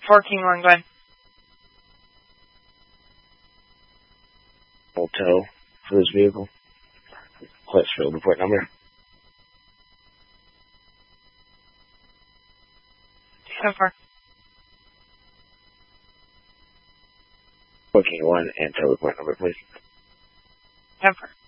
4 King 1, go ahead. Tow for this vehicle. Westfield, report number. So far. 4 King 1 and tow report number, please. So far.